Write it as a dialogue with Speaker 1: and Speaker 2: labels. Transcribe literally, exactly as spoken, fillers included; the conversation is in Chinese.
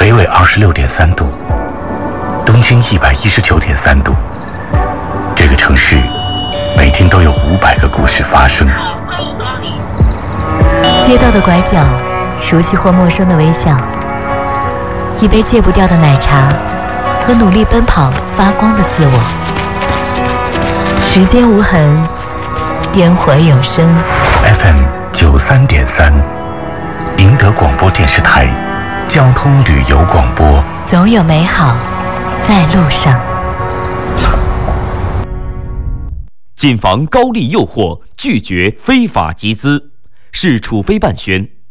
Speaker 1: 北纬二十六点三度，东经一百一十九点三度。这个城市每天都有五百个故事发生。
Speaker 2: 街道的拐角，熟悉或陌生的微笑，一杯戒不掉的奶茶，和努力奔跑发光的自我。时间无痕，烟火有声。
Speaker 1: F M 九三点三，宁德广播电视台交通旅游广播。
Speaker 2: 总有美好在路上。
Speaker 3: 谨防高利诱惑，拒绝非法集资。是楚非办宣。